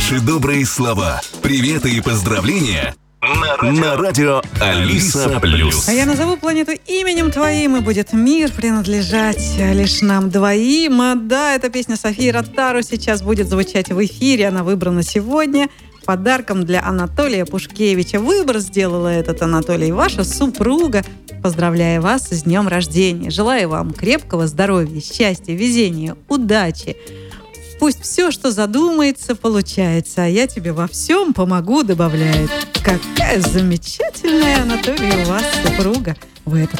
Ваши добрые слова, приветы и поздравления на радио Алиса Плюс. А я назову планету именем твоим, и будет мир принадлежать лишь нам двоим. Да, эта песня Софии Ротару сейчас будет звучать в эфире. Она выбрана сегодня подарком для Анатолия Пушкевича. Выбор сделала этот Анатолий, ваша супруга. Поздравляю вас с днем рождения. Желаю вам крепкого здоровья, счастья, везения, удачи. Пусть все, что задумается, получается, а я тебе во всем помогу, добавляет. Какая замечательная, Анатолий, у вас супруга. Вы это